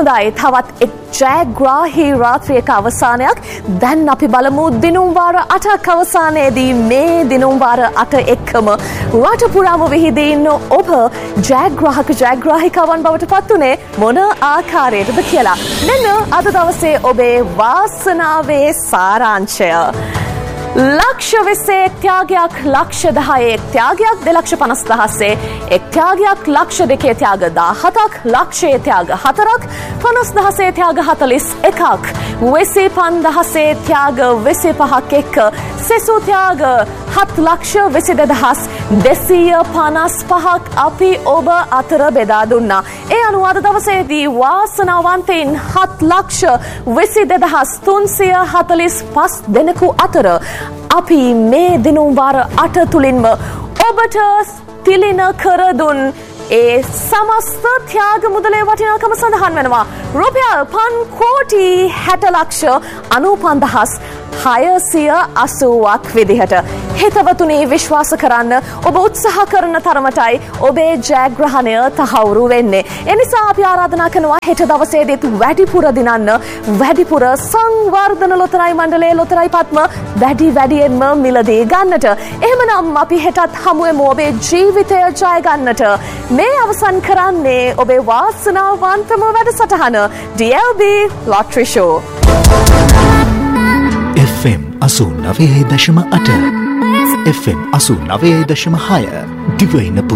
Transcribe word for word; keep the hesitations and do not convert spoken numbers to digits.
හොඳයි, තවත් එක් ජයග්‍රාහී රාත්‍රියක අවසානයක්. දැන් අපි බලමු දිනුම් වාර අටක් අවසානයේදී මේ දිනුම් වාර අට එක්කම රට පුරාම විහිදී ඉන්න ඔබ ජයග්‍රාහක ජයග්‍රාහිකාවන් බවට පත් උනේ මොන ආකාරයටද කියලා. මෙන්න අද දවසේ ඔබේ වාසනාවේ සාරාංශය. ලක්ෂ විස්සේ ත්‍යාගයක්, ලක්ෂ දහයේ ත්‍යාගයක්, දෙලක්ෂ පනස් දහස්සේ එක් ත්‍යාගයක්, ලක්ෂ දෙකේ ත්‍යාග දාහතක්, ලක්ෂයේ ත්‍යාග හතරක්, පනස් දහසේ ත්‍යාග හතලිස් එකක්, වෙසි පන්දහසේ ත්‍යාග වෙසි පහක් එක්ක, සෙසු ත්‍යාග හත් ලක්ෂ වෙසි දෙදහස් දෙසීය පනස් පහක් අපි ඔබ අතර බෙදා දුන්නා. ඒ අනුව අද දවසේදී වාසනාවන්තයින් හත් ලක්ෂ වෙසි දෙදහස් තුන්සිය හතලිස් පස් දෙනෙකු අතර අපි මේ දිනුම් වාර අට තුලින්ම ඔබට තිලින කර දුන් ඒ සමස්ත ත්‍යාග මුදලේ වටිනාකම සඳහන් වෙනවා රුපියල් පන් කෝටි හැට ලක්ෂ අනූපන්දහස් හයසිය අසූවක් විදිහට. හිතවතුනි, විශ්වාස කරන්න, ඔබ උත්සාහ කරන තරමටයි ඔබේ ජයග්‍රහණය තහවුරු වෙන්නේ. එනිසා අපි ආරාධනා කරනවා හෙට දවසේදීත් වැඩිපුර දිනන්න, වැඩිපුර සංවර්ධන ලොතරැයි මණ්ඩලයේ ලොතරැයි පත්ම වැඩි වැඩියෙන්ම මිලදී ගන්නට. එහෙමනම් අපි හෙටත් හමු වෙමු ඔබේ ජීවිතය ජය ගන්නට. මේ අවසන් කරන්නේ ඔබේ වාසනාවන්තම වැඩසටහන ඩී එල් බී Lottery Show. එෆ් එම් අසූ නවය දශම අට එෆ් එම් අසූ නවය දශම හය දිවයින